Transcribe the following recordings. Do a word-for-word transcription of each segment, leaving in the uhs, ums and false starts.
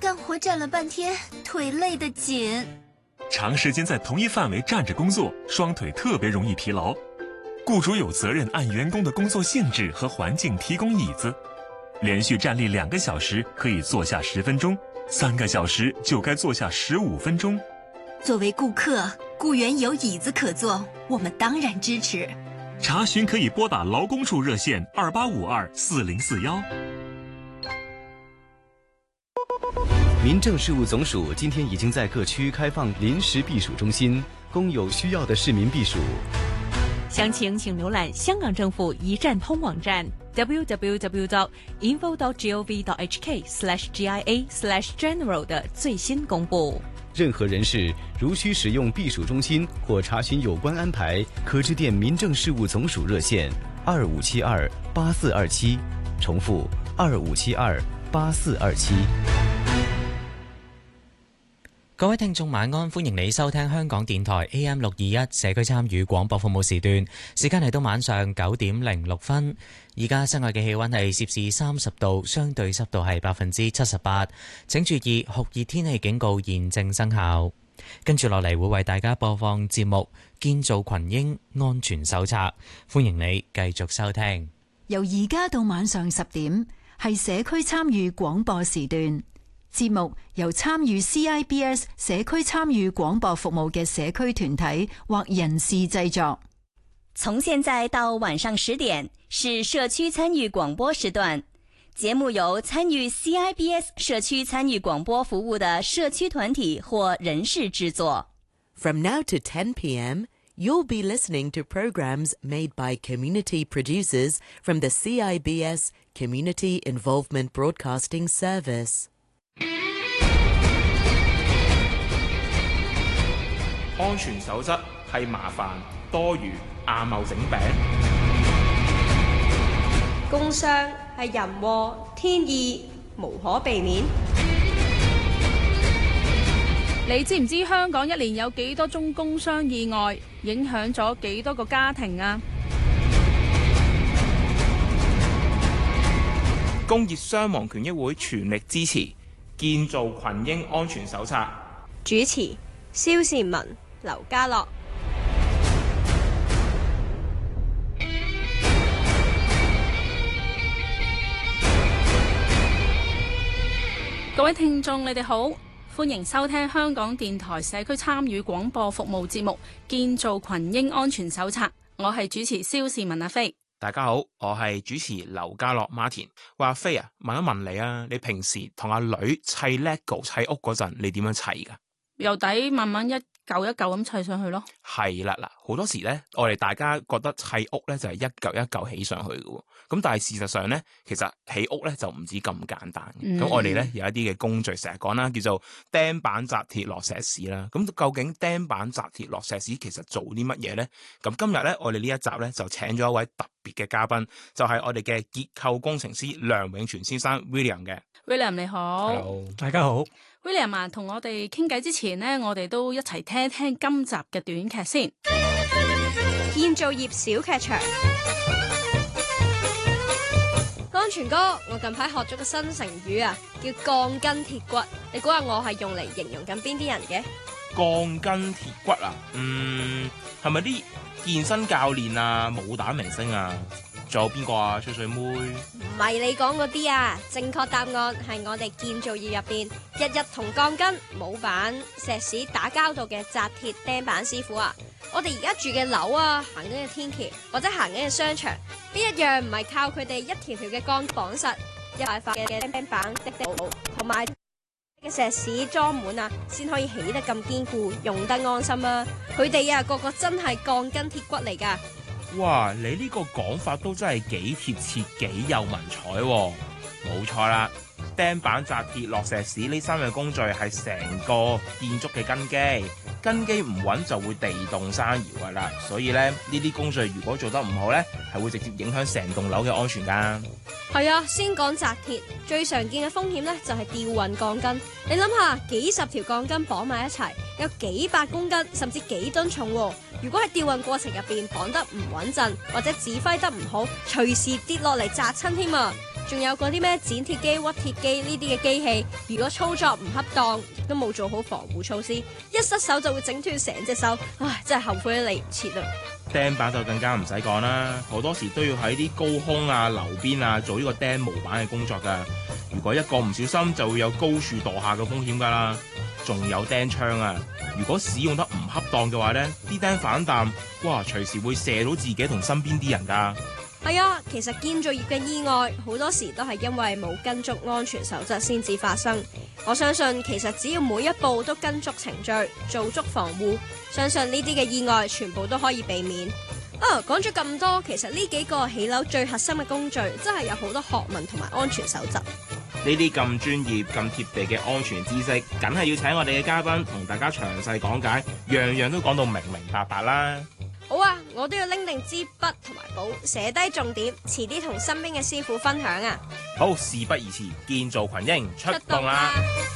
干活站了半天，腿累得紧。 长时间在同一范围站着工作，双腿特别容易疲劳。雇主有责任按员工的工作性质和环境提供椅子。连续站立两个小时可以坐下十分钟，三个小时就该坐下十五分钟。 作为顾客，雇员有椅子可坐，我们当然支持。 查询可以拨打劳工处热线二八五二四零四幺。 民政事务总署今天已经在各区开放临时避暑中心，供有需要的市民避暑。 详情请浏览香港政府一站通网站 double-u double-u double-u dot info dot gov dot h k slash g i a slash general 的最新公布。 任何人士如需使用避暑中心或查询有关安排，可致电民政事务总署热线二五七二八四二七，重复二五七二八四二七。 各位聽眾晚安，歡迎你收聽香港電台 A M 六二一社區參與廣播服務時段，時間嚟到晚上九點零六分。而家室外嘅氣溫係攝氏三十度，相對濕度係百分之七十八。請注意酷熱天氣警告現正生效。跟住落嚟會為大家播放節目《建造群英安全手冊》，歡迎你繼續收聽。 由而家到晚上十點係社區參與廣播時段。節目由參與 C I B S 社區參與廣播服務嘅社區團體或人士製作。 從現在到晚上十點是社區參與廣播時段，節目由參與 C I B S 社區參與廣播服務的社區團體或人士製作。 From now to ten p m, you'll be listening to programs made by community producers from the C I B S Community Involvement Broadcasting Service。 安全守則係麻煩多餘阿茂整餅， 工傷係人禍天意，無可避免。 你知唔知香港一年有幾多宗工傷意外，影響咗幾多個家庭啊？ 工業傷亡權益會全力支持建造群英安全手冊。 主持蕭善文、劉家樂。 各位聽眾，你哋好，歡迎收聽香港電台社區參與廣播服務節目《建造群英安全手冊》，我係主持蕭善文阿飛。 大家好，我係主持劉家樂 Martin。喂，阿飛啊，問一問你啊，你平時同阿女砌 LEGO 砌屋嗰陣，你點樣砌噶？ 由底慢慢一嚿一嚿咁砌上去咯。係啦，嗱，好多時咧，我哋大家覺得砌屋咧就係一嚿一嚿起上去嘅，咁但係事實上咧，其實起屋咧就唔止咁簡單嘅。咁、嗯、我哋咧有一啲嘅工序，成日講啦，叫做釘板紮鐵落石屎啦。咁究竟釘板紮鐵落石屎其實做啲乜嘢咧？咁今日咧，我哋呢一集咧就請咗一位特別嘅嘉賓，就係、是、我哋嘅結構工程師梁永全先生 William 嘅。 William 你好。 Hello， 大家好。 William 啊，同我哋傾偈之前呢，我哋都一齊聽聽今集嘅短劇先。 建造業小劇場。安全哥，我近排學咗個新成語啊，叫鋼筋鐵骨。你估下我係用嚟形容緊邊啲人嘅？ 鋼筋鐵骨啊？嗯，係咪啲健身教練啊、武打明星啊？仲有邊個啊？吹水妹？ 唔係你講嗰啲啊！正確答案係我哋建造業入邊日日同鋼筋、模板、石屎打交道嘅紮鐵釘板師傅啊！我哋而家住嘅樓啊，行緊嘅天橋或者行緊嘅商場，邊一樣唔係靠佢哋一條條嘅鋼綁實，一塊塊嘅釘板的的同埋嘅石屎裝滿啊，先可以起得咁堅固，用得安心啊！佢哋啊，個個真係鋼筋鐵骨嚟㗎。 哇！你呢個講法都真係幾貼切，幾有文采喎。冇錯啦，釘板紮鐵落石屎呢三樣工序係成個建築嘅根基，根基唔穩就會地動山搖噶啦。所以咧，呢啲工序如果做得唔好咧，係會直接影響成棟樓嘅安全噶。 係啊，先講紮鐵，最常見嘅風險咧就係吊運鋼筋。你諗下，幾十條鋼筋綁埋一齊，有幾百公斤甚至幾噸重喎。如果喺吊運過程入邊綁得唔穩陣，或者指揮得唔好，隨時跌落嚟砸親添啊！ 仲有嗰啲咩剪鐵機、屈鐵機呢啲嘅機器，如果操作唔恰當，亦都冇做好防護措施，一失手就會整斷成隻手，唉，真係後悔都嚟唔切啦。 釘板就更加唔使講啦，好多時都要喺啲高空啊、樓邊啊做呢個釘模板嘅工作㗎。如果一個唔小心，就會有高處墮下嘅風險㗎啦。仲有釘槍啊，如果使用得唔恰當嘅話呢，啲釘反彈，哇，隨時會射到自己同身邊啲人㗎。 係啊，其實建造業嘅意外好多時都係因為冇跟足安全守則先至發生。我相信其實只要每一步都跟足程序，做足防護，相信呢啲嘅意外全部都可以避免。啊，講咗咁多，其實呢幾個起樓最核心嘅工序真係有好多學問同埋安全守則。 呢啲咁專業、咁貼地嘅安全知識，梗係要請我哋嘅嘉賓同大家詳細講解，樣樣都講到明明白白啦。 好啊，我都要拎定支筆同埋簿，寫低重點，遲啲同身邊嘅師傅分享啊。 好，事不宜遲，建造群英出動啦！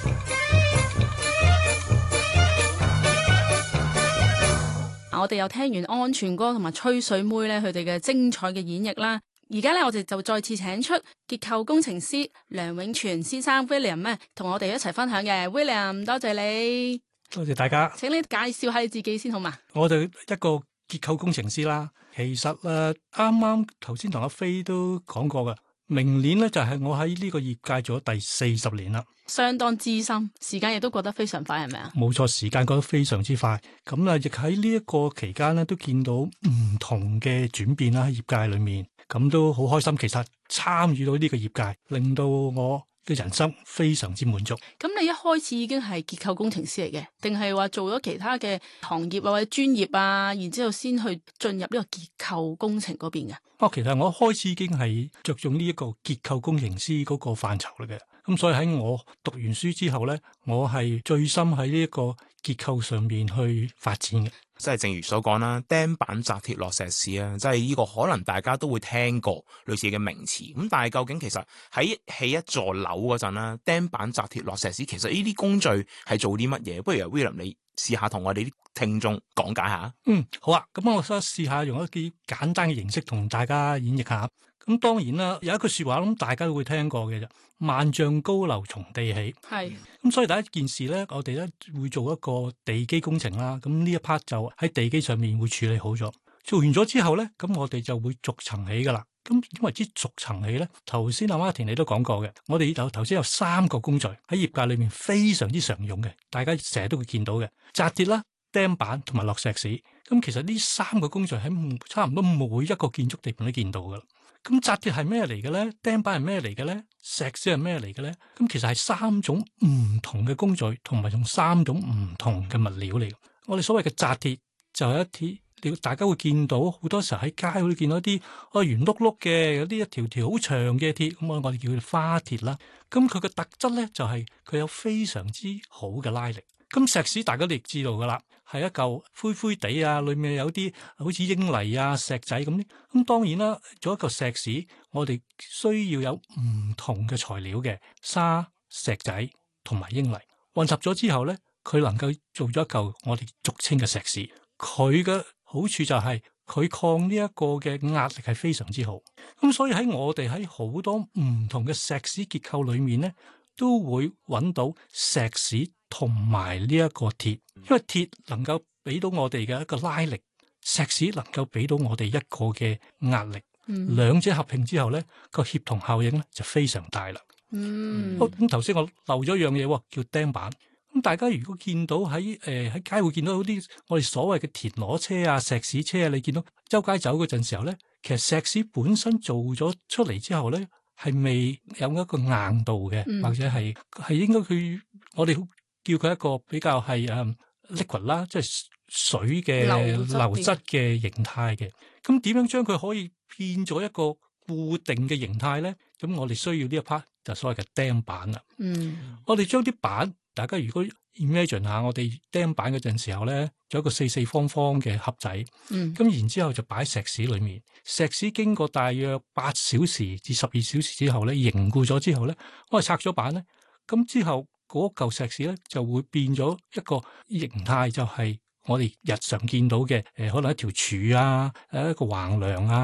我哋又聽完安全哥同埋吹水妹咧，佢哋嘅精彩嘅演繹啦。而家咧，我哋就再次請出結構工程師梁永全先生 William 咧，同我哋一齊分享嘅。William， 多謝你， 多謝大家。 請你介紹下你自己先好嘛？ 我哋一個結構工程師啦，其實誒啱啱頭先同阿飛都講過嘅，明年咧就係我喺呢個業界做咗第四十年啦， 相當資深，時間亦都過得非常快，係咪啊？ 冇錯，時間過得非常之快。咁啊，亦喺呢一個期間咧，都見到唔同嘅轉變啦，喺業界裏面，咁都好開心。其實參與到呢個業界，令到我嘅人生非常之滿足。 咁你一開始已經係結構工程師嚟嘅，定係話做咗其他嘅行業啊或者專業啊，然之後先去進入呢個結構工程嗰邊嘅？ 哦，其實我一開始已經係着重呢一個結構工程師嗰個範疇嚟嘅。咁所以喺我讀完書之後咧，我係最深喺呢一個結構上面去發展嘅。 即係正如所講啦，釘板紮鐵落石屎啊，即係呢個可能大家都會聽過類似嘅名詞。咁但係究竟其實喺起一座樓嗰陣啦，釘板紮鐵落石屎，其實呢啲工序係做啲乜嘢？不如由 William 你試下同我哋啲聽眾講解下。 嗯，好啊。咁我想試下用一啲簡單嘅形式同大家演繹下。咁當然啦，有一句說話，咁大家都會聽過嘅啫，萬丈高樓從地起。 係。咁所以第一件事咧，我哋咧會做一個地基工程啦。咁呢一 part 就喺地基上面會處理好咗。做完咗之後咧，咁我哋就會逐層起噶啦。咁因為之逐層起咧，頭先阿 Martin 你都講過嘅，我哋有頭先有三個工序喺業界裏面非常之常用嘅，大家成日都會見到嘅，紮鐵啦、釘板同埋落石屎。咁其實呢三個工序喺差唔多每一個建築地盤都見到噶啦。咁紮鐵係咩嚟嘅咧？釘板係咩嚟嘅咧？石屎係咩嚟嘅咧？咁其實係三種唔同嘅工序，同埋用三種唔同嘅物料嚟嘅。我哋所謂嘅紮鐵就係一啲，你大家會見到好多時候喺街會見到一啲哦圓碌碌嘅，有啲一條條好長嘅鐵，咁我哋叫佢花鐵啦。咁佢嘅特質咧就係佢有非常之好嘅拉力。咁石屎大家都亦知道噶啦，係一嚿灰灰地啊，裏面有啲好似英泥啊、石仔咁啲。咁當然啦，做一嚿石屎，我哋需要有唔同嘅材料嘅沙、石仔同埋英泥混合咗之後咧，佢能夠做咗一嚿我哋俗稱嘅石屎。佢嘅好處就係佢抗呢一個嘅壓力係非常之好。咁所以喺我哋喺好多唔同嘅石屎結構裏面咧，都會揾到石屎同埋呢一個鐵，因為鐵能夠俾到我哋嘅一個拉力，石屎能夠俾到我哋一個嘅壓力，嗯、兩者合併之後咧，個協同效應咧就非常大啦。嗯，咁頭先我漏咗一樣嘢喎，叫釘板。咁大家如果見到喺誒喺街會見到啲我哋所謂嘅田螺車啊、石屎車啊，你見到周街走嗰陣時候咧，其實石屎本身做咗出嚟之後咧，係未有一個硬度嘅，嗯、或者係係應該佢我哋叫佢一個比較係誒 liquid 啦，即係水嘅流質嘅形態嘅。咁點樣將佢可以變咗一個固定嘅形態咧？咁我哋需要呢一 part 就所謂嘅釘板啦。嗯，我哋將啲板，大家如果 imagine 下，我哋釘板嗰陣時候咧，有一個四四方方嘅盒仔。嗯，咁然之後就擺石屎裏面，石屎經過大約八小時至十二小時之後咧，凝固咗之後咧，我哋拆咗板咧，咁之後嗰嚿石屎咧就會變咗一個形態，就係我哋日常見到嘅誒、呃，可能一條柱啊，誒一個橫梁啊。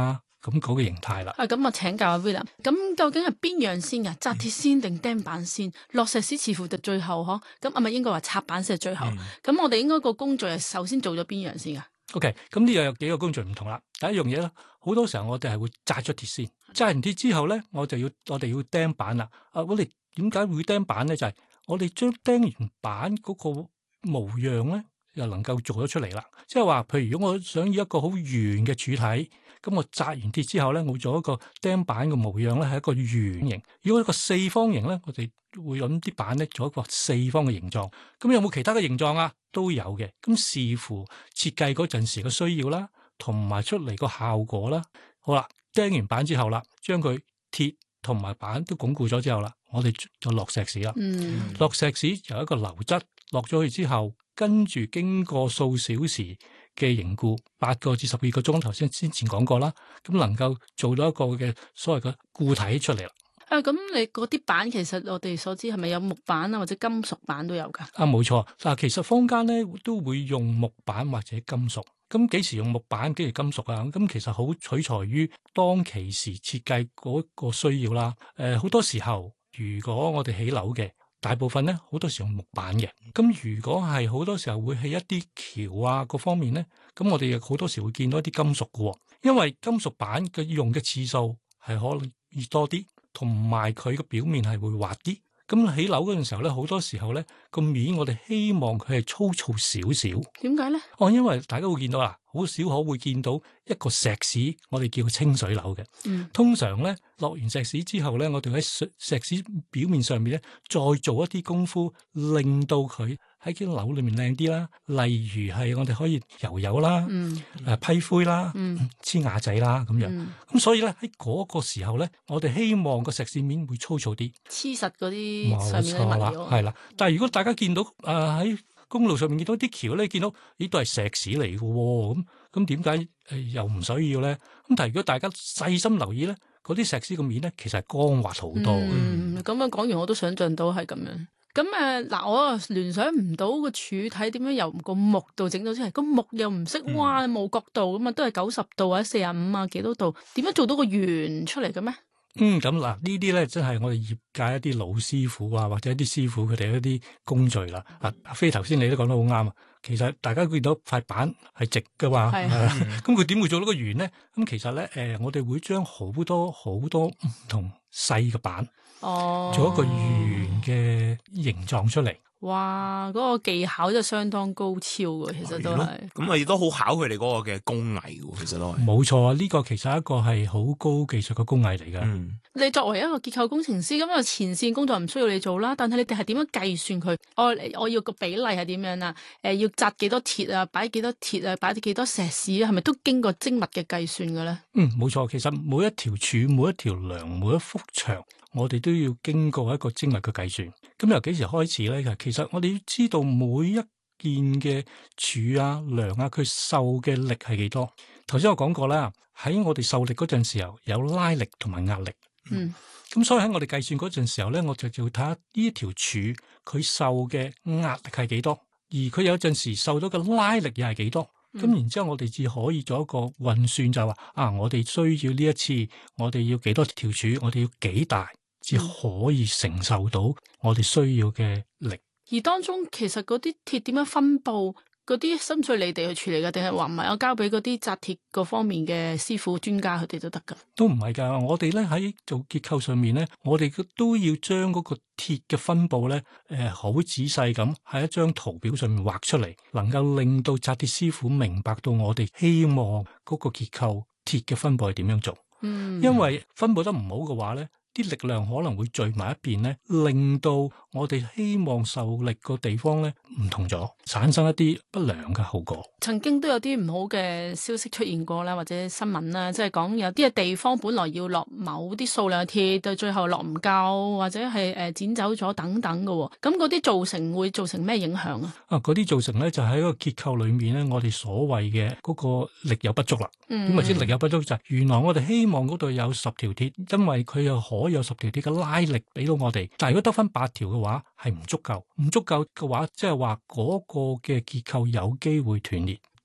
咁嗰個形態啦。 啊，咁我請教阿 William，咁究竟係邊樣先㗎？紮鐵先定釘板先？落石屎似乎就最後嗬，咁係咪應該話插板先係最後？咁、嗯、我哋應該個工序係首先做咗邊樣先㗎？ OK， 咁呢度有幾個工序唔同啦。第一樣嘢咧，好多時候我哋係會紮咗鐵先，紮完鐵之後咧，我就要我哋要釘板啦。啊，我哋點解會釘板咧？就係、是、我哋將釘完板嗰個模樣咧，又能夠做咗出嚟啦。即係話，譬如如果我想要一個好圓嘅柱體，咁我紮完鐵之後咧，我做一個釘板嘅模樣咧，係一個圓形。如果一個四方形咧，我哋會揾啲板咧做一個四方嘅形狀。咁有冇其他嘅形狀啊？都有嘅。咁視乎設計嗰陣時嘅需要啦，同埋出嚟個效果啦。好啦，釘完板之後啦，將佢鐵同埋板都鞏固咗之後啦，我哋就落石屎啦。嗯，落石屎由一個流質落咗去之後，跟住經過數小時嘅凝固，八個至十二個鐘頭先先前講過啦，咁能夠做到一個嘅所謂嘅固體出嚟啦。 啊，咁你嗰啲板其實我哋所知係咪有木板啊或者金屬板都有㗎？ 啊，冇錯。嗱，其實坊間咧都會用木板或者金屬。咁幾時用木板，幾時金屬啊？咁其實好取材於當其時設計嗰個需要啦。誒、呃，好多時候如果我哋起樓嘅，大部分咧好多時用木板嘅。咁如果係好多時候會起一啲橋啊各方面咧，咁我哋亦好多時會見到一啲金屬嘅、哦，因為金屬板嘅用嘅次數係可能越多啲。同埋佢個表面係會滑啲，咁起樓嗰陣時候咧，好多時候咧個面我哋希望佢係粗糙少少。點解咧？哦，因為大家會見到啦，好少可會見到一個石屎，我哋叫清水樓嘅。嗯，通常咧落完石屎之後咧，我哋喺石石屎表面上面咧，再做一啲功夫，令到佢喺間樓裏面靚啲啦。例如係我哋可以油油啦，誒、嗯呃、批灰啦，嗯，黐瓦仔啦咁樣。咁、嗯、所以咧喺嗰個時候咧，我哋希望個石屎面會粗糙啲，黐實嗰啲上面嗰啲物料。係啦，但係如果大家見到誒喺、呃、公路上面見到啲橋咧，見到咦都係石屎嚟嘅喎，咁咁點解誒又唔需要咧？咁但係如果大家細心留意咧，嗰啲石屎個面咧其實係光滑好多。 嗯，咁樣講完我都想像到係咁樣。咁誒嗱，我啊聯想唔到個柱體點樣由個木度整到出嚟，個木又唔識彎冇角度咁啊，都係九十度或者四十五啊幾多度，點樣做到個圓出嚟嘅咩？ 嗯，咁嗱，呢啲咧真係我哋業界一啲老師傅啊，或者一啲師傅佢哋一啲工序啦。啊，阿飛頭先你都講得好啱啊，其實大家見到塊板係直嘅嘛，咁佢點會做到個圓咧？咁其實咧，誒、呃，我哋會將好多好多唔同細嘅板，哦，做一個圓嘅形狀出嚟。 哇！嗰、那個技巧就相當高超嘅，其實都係。 咁啊，亦都好考佢哋嗰個嘅工藝嘅，其實都係。 冇錯啊！呢、這個其實一個係好高技術嘅工藝嚟㗎。嗯。 你作為一個結構工程師，咁啊前線工作唔需要你做啦，但係你哋係點樣計算佢？我我要個比例係點樣啊？誒、呃，要紮幾多鐵啊？擺幾多鐵啊？擺啲幾多石屎啊？係咪都經過精密嘅計算嘅咧？ 嗯，冇錯。其實每一條柱、每一條梁、每一幅牆，我哋都要經過一個精密嘅計算。咁由幾時開始咧？其實我哋要知道每一件嘅柱啊、梁啊，佢受嘅力係幾多？頭先我講過啦，喺我哋受力嗰陣時候有拉力同埋壓力。嗯。咁所以喺我哋計算嗰陣時候咧，我就要睇下呢一條柱佢受嘅壓力係幾多，而佢有陣時受到嘅拉力又係幾多。咁、嗯、然之後我哋至可以做一個運算，就係話啊，我哋需要呢一次，我哋要幾多條柱，我哋要幾大，至可以承受到我哋需要嘅力。 而當中其實嗰啲鐵點樣分佈？嗰啲深水離地去處理㗎，定係話唔係我交俾嗰啲紮鐵嗰方面嘅師傅專家佢哋都得㗎？ 都唔係㗎，我哋咧喺做結構上面咧，我哋都要將嗰個鐵嘅分佈咧，誒好仔細咁喺一張圖表上面畫出嚟，能夠令到紮鐵師傅明白到我哋希望嗰個結構鐵嘅分佈係點樣做。嗯，因為分佈得唔好嘅話咧，啲力量可能會聚埋一邊咧，令到我哋希望受力個地方咧唔同咗，產生一啲不良嘅後果。 曾經都有啲唔好嘅消息出現過啦，或者新聞啦，即係講有啲嘅地方本來要落某啲數量嘅鐵，到最後落唔夠，或者係誒剪走咗等等嘅。咁嗰啲造成會造成咩影響啊？ 啊，嗰啲造成咧就喺一個結構裏面咧，我哋所謂嘅嗰個力有不足啦。嗯，咁或者力有不足就係原來我哋希望嗰度有十條鐵，因為佢又可有十條鐵嘅拉力俾到我哋，但係如果得翻八條嘅話，係唔足夠，唔足夠嘅話，即係話嗰個嘅結構有機會斷裂，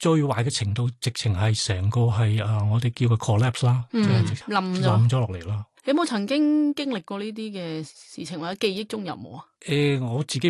最壞嘅程度，直情係成個係啊，我哋叫佢 collapse 啦， 嗯， 即係冧咗冧咗落嚟啦。 有冇曾經經歷過呢啲嘅事情，或者記憶中有冇啊？ 誒、呃，我自己